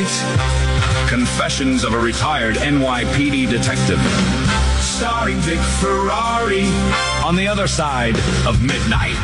midnight. Confessions of a retired NYPD detective. Starring Vic Ferrari on the other side of midnight.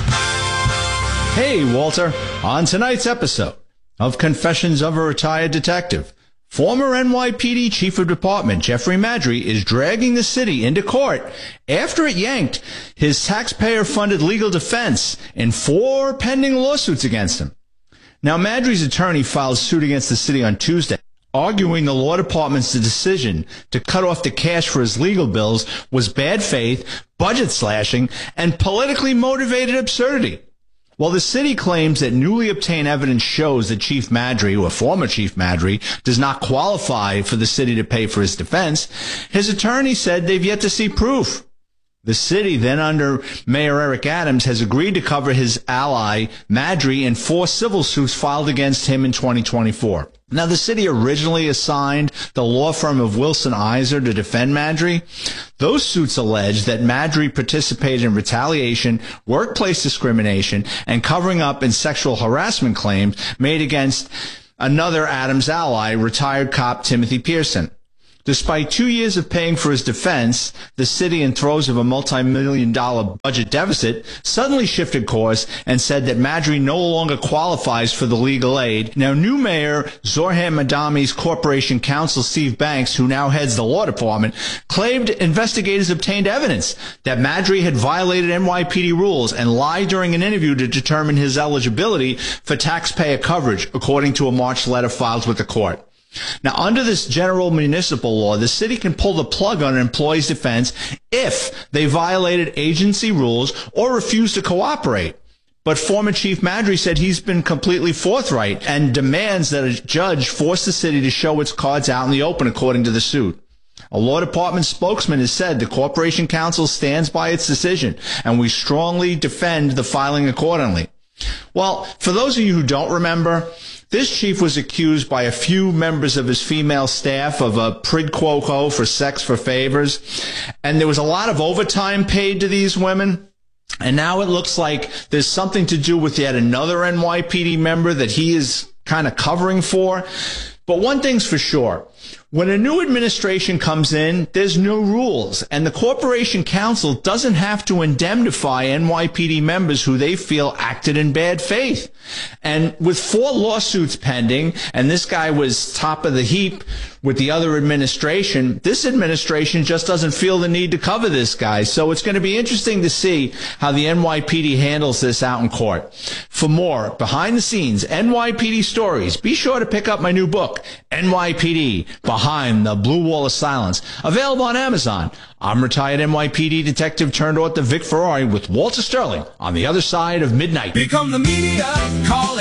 Hey, Walter. On tonight's episode of Confessions of a Retired Detective, former NYPD Chief of Department Jeffrey Maddrey is dragging the city into court after it yanked his taxpayer-funded legal defense in 4 pending lawsuits against him. Now, Maddrey's attorney filed suit against the city on Tuesday, arguing the law department's decision to cut off the cash for his legal bills was bad faith, budget slashing, and politically motivated absurdity. Well, the city claims that newly obtained evidence shows that Chief Maddrey, or former Chief Maddrey, does not qualify for the city to pay for his defense. His attorney said they've yet to see proof. The city, then under Mayor Eric Adams, has agreed to cover his ally, Maddrey, in 4 civil suits filed against him in 2024. Now, the city originally assigned the law firm of Wilson Iser to defend Maddrey. Those suits allege that Maddrey participated in retaliation, workplace discrimination, and covering up in sexual harassment claims made against another Adams ally, retired cop Timothy Pearson. Despite 2 years of paying for his defense, the city, in throes of a multi-million-dollar budget deficit, suddenly shifted course and said that Maddrey no longer qualifies for the legal aid. Now, new mayor Zohran Madami's corporation counsel, Steve Banks, who now heads the law department, claimed investigators obtained evidence that Maddrey had violated NYPD rules and lied during an interview to determine his eligibility for taxpayer coverage, according to a March letter filed with the court. Now, under this general municipal law, the city can pull the plug on an employee's defense if they violated agency rules or refused to cooperate. But former Chief Maddrey said he's been completely forthright and demands that a judge force the city to show its cards out in the open, according to the suit. A law department spokesman has said the Corporation Council stands by its decision, and we strongly defend the filing accordingly. Well, for those of you who don't remember, this chief was accused by a few members of his female staff of a prid quo quo for sex for favors, and there was a lot of overtime paid to these women. And now it looks like there's something to do with yet another NYPD member that he is kind of covering for. But one thing's for sure. When a new administration comes in, there's new rules, and the Corporation Council doesn't have to indemnify NYPD members who they feel acted in bad faith. And with 4 lawsuits pending, and this guy was top of the heap with the other administration, this administration just doesn't feel the need to cover this guy. So it's going to be interesting to see how the NYPD handles this out in court. For more behind the scenes NYPD stories, be sure to pick up my new book, NYPD Behind the Blue Wall of Silence, available on Amazon. I'm retired NYPD detective turned author Vic Ferrari with Walter Sterling on the other side of midnight. Become the media. Call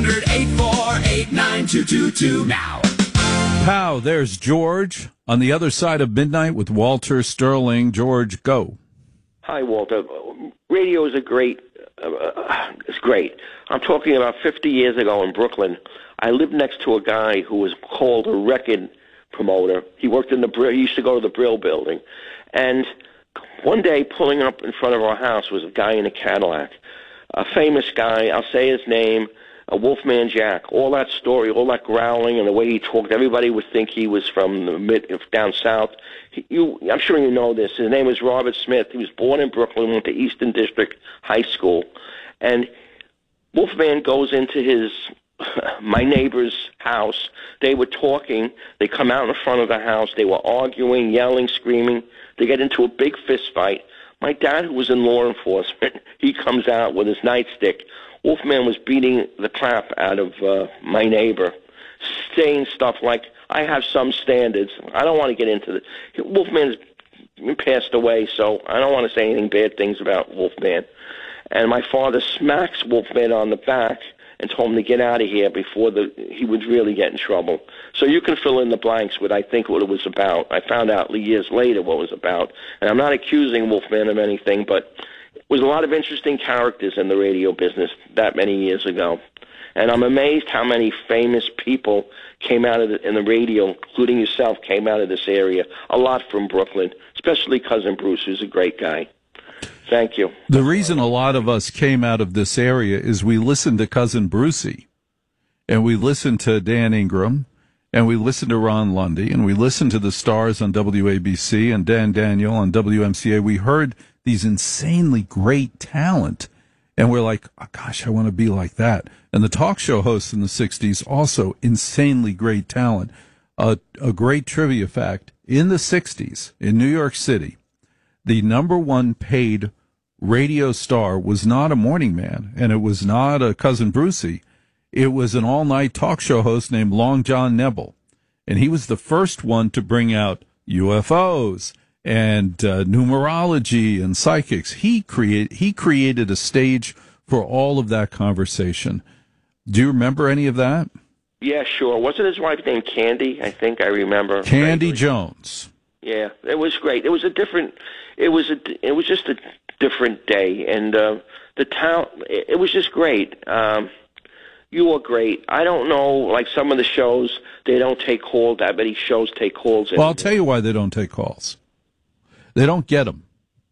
800-848-9222 now. Pow, there's George on the other side of midnight with Walter Sterling. George, go. Hi, Walter. Radio is it's great. I'm talking about 50 years ago in Brooklyn. I lived next to a guy who was called a record promoter. He worked in he used to go to the Brill building. And one day, pulling up in front of our house was a guy in a Cadillac, a famous guy. I'll say his name, Wolfman Jack. All that story, all that growling and the way he talked, everybody would think he was from down south. I'm sure you know this. His name was Robert Smith. He was born in Brooklyn, went to Eastern District High School. And Wolfman goes into my neighbor's house. They were talking. They come out in front of the house. They were arguing, yelling, screaming. They get into a big fist fight. My dad, who was in law enforcement, he comes out with his nightstick. Wolfman was beating the crap out of my neighbor, saying stuff like, I have some standards. I don't want to get into Wolfman's passed away, so I don't want to say anything bad things about Wolfman. And my father smacks Wolfman on the back and told him to get out of here before he would really get in trouble. So you can fill in the blanks with, I think, what it was about. I found out years later what it was about. And I'm not accusing Wolfman of anything, but it was a lot of interesting characters in the radio business that many years ago. And I'm amazed how many famous people came out of in the radio, including yourself, came out of this area. A lot from Brooklyn, especially Cousin Bruce, who's a great guy. Thank you. The reason a lot of us came out of this area is we listened to Cousin Brucey. and we listened to Dan Ingram, and we listened to Ron Lundy, and we listened to the stars on WABC and Dan Daniel on WMCA. We heard these insanely great talent, and we're like, oh, gosh, I want to be like that. And the talk show hosts in the 60s, also insanely great talent. A great trivia fact, in the 60s, in New York City, the number one paid radio star was not a morning man, and it was not a Cousin Brucey. It was an all-night talk show host named Long John Nebel, and he was the first one to bring out UFOs and numerology and psychics. He created a stage for all of that conversation. Do you remember any of that? Yeah, sure. Wasn't his wife named Candy? I think I remember. Candy Jones. Yeah, it was great. It was just a different day, and the town. It was just great. You were great. I don't know, like some of the shows, they don't take calls. That many shows take calls. Well, I'll tell you why they don't take calls. They don't get them.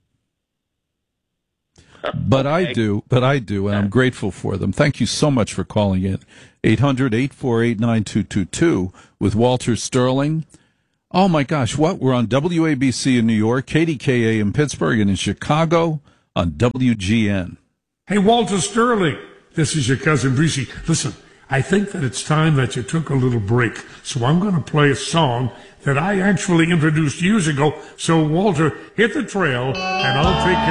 But okay. I do, and I'm grateful for them. Thank you so much for calling in. 800-848-9222 with Walter Sterling. Oh, my gosh, what? We're on WABC in New York, KDKA in Pittsburgh, and in Chicago on WGN. Hey, Walter Sterling, this is your cousin Brucey. Listen, I think that it's time that you took a little break, so I'm going to play a song that I actually introduced years ago. So, Walter, hit the trail, and I'll take care